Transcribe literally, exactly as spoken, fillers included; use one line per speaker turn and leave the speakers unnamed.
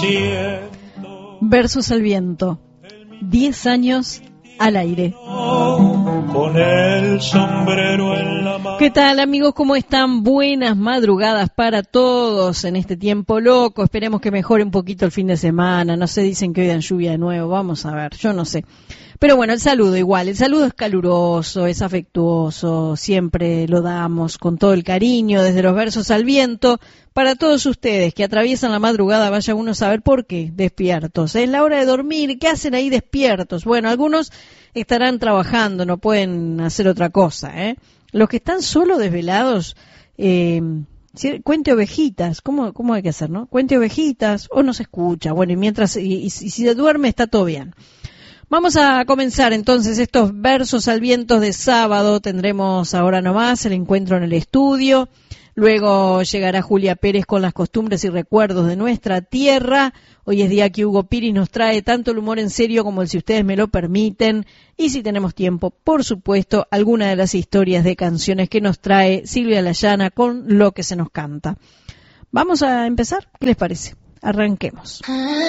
Versos al viento, diez años al aire.
Con el sombrero en la mano.
¿Qué tal, amigos? ¿Cómo están? Buenas madrugadas para todos en este tiempo loco. Esperemos que mejore un poquito el fin de semana. No sé, dicen que hoy dan lluvia de nuevo. Vamos a ver, yo no sé. Pero bueno, el saludo igual. El saludo es caluroso, es afectuoso. Siempre lo damos con todo el cariño desde los versos al viento. Para todos ustedes que atraviesan la madrugada, vaya uno a saber por qué despiertos. Es la hora de dormir. ¿Qué hacen ahí despiertos? Bueno, algunos estarán trabajando, no pueden hacer otra cosa, ¿eh? Los que están solo desvelados, eh, cuente ovejitas. ¿Cómo, cómo hay que hacer, no? Cuente ovejitas o no se escucha. Bueno, y mientras, y, y, y si se duerme está todo bien. Vamos a comenzar entonces estos versos al viento de sábado. Tendremos ahora nomás el encuentro en el estudio. Luego llegará Julia Pérez con las costumbres y recuerdos de nuestra tierra. Hoy es día que Hugo Piris nos trae tanto el humor en serio como el si ustedes me lo permiten. Y si tenemos tiempo, por supuesto, alguna de las historias de canciones que nos trae Silvia Layana con Lo que se nos canta. Vamos a empezar. ¿Qué les parece? Arranquemos.
Ah.